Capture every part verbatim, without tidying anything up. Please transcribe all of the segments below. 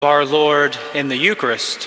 Our Lord in the Eucharist.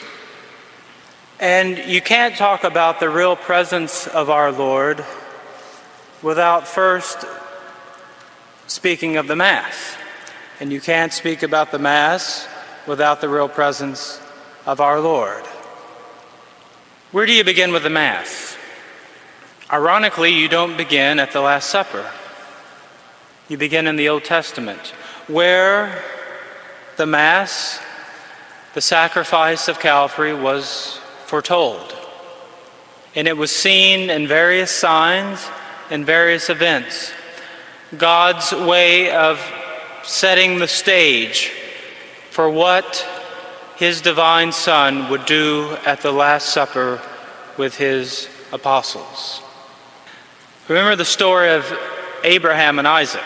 And you can't talk about the real presence of our Lord without first speaking of the Mass. And you can't speak about the Mass without the real presence of our Lord. Where do you begin with the Mass? Ironically, you don't begin at the Last Supper. You begin in the Old Testament, where the Mass, the sacrifice of Calvary, was foretold. And it was seen in various signs and various events. God's way of setting the stage for what his divine Son would do at the Last Supper with his apostles. Remember the story of Abraham and Isaac.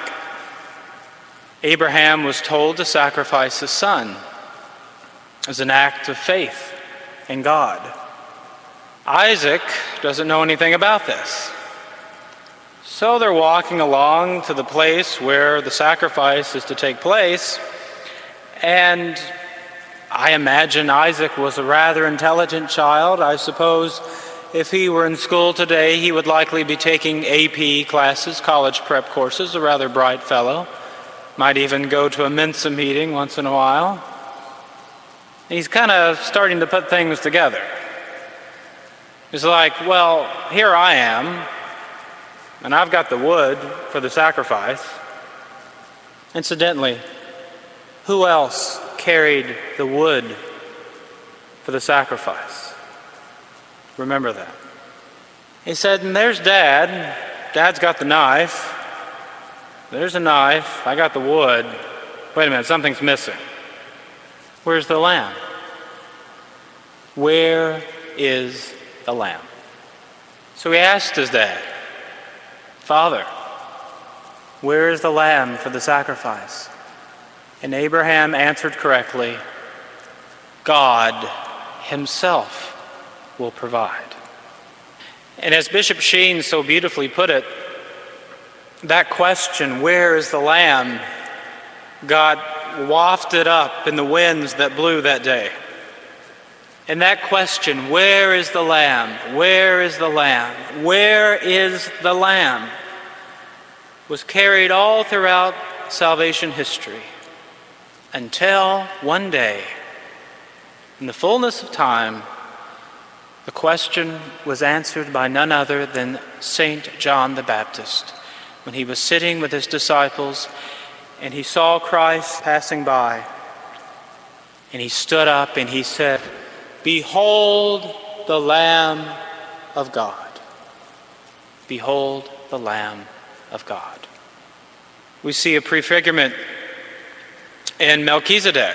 Abraham was told to sacrifice his son as an act of faith in God. Isaac doesn't know anything about this. So they're walking along to the place where the sacrifice is to take place, and I imagine Isaac was a rather intelligent child. I suppose if he were in school today, he would likely be taking A P classes, college prep courses, a rather bright fellow. Might even go to a Mensa meeting once in a while. He's kind of starting to put things together. He's like, well, here I am, and I've got the wood for the sacrifice. Incidentally, who else carried the wood for the sacrifice? Remember that. He said, and there's Dad. Dad's got the knife. There's a knife. I got the wood. Wait a minute, something's missing. Where's the lamb? Where is the lamb? So he asked his dad, Father, where is the lamb for the sacrifice? And Abraham answered correctly, God himself will provide. And as Bishop Sheen so beautifully put it, that question, where is the lamb, got wafted up in the winds that blew that day. And that question, where is the lamb? Where is the lamb? Where is the lamb? Was carried all throughout salvation history until one day, in the fullness of time, the question was answered by none other than Saint John the Baptist, when he was sitting with his disciples and he saw Christ passing by, and he stood up and he said, Behold the Lamb of God. Behold the Lamb of God. We see a prefigurement in Melchizedek,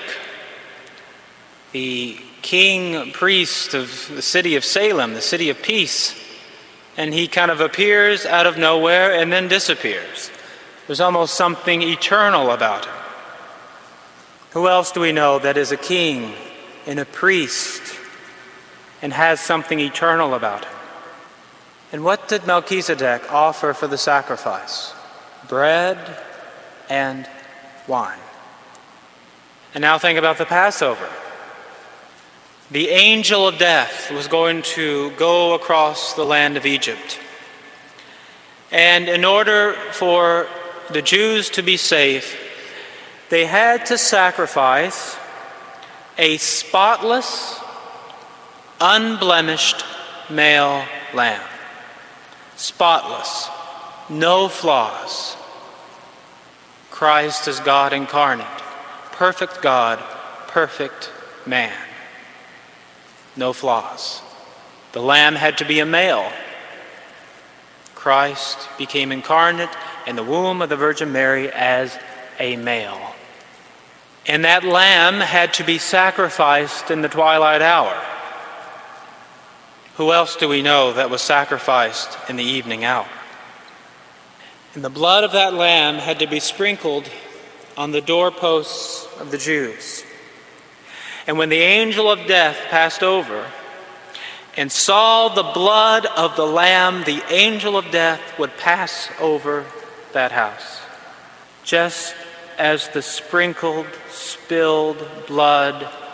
the king priest of the city of Salem, the city of peace. And he kind of appears out of nowhere and then disappears. There's almost something eternal about him. Who else do we know that is a king and a priest and has something eternal about him? And what did Melchizedek offer for the sacrifice? Bread and wine. And now think about the Passover. The angel of death was going to go across the land of Egypt. And in order for the Jews to be safe, they had to sacrifice a spotless, unblemished male lamb. Spotless, no flaws. Christ is God incarnate, perfect God, perfect man. No flaws. The lamb had to be a male. Christ became incarnate in the womb of the Virgin Mary as a male. And that lamb had to be sacrificed in the twilight hour. Who else do we know that was sacrificed in the evening hour? And the blood of that lamb had to be sprinkled on the doorposts of the Jews. And when the angel of death passed over and saw the blood of the lamb, the angel of death would pass over that house, just as the sprinkled, spilled blood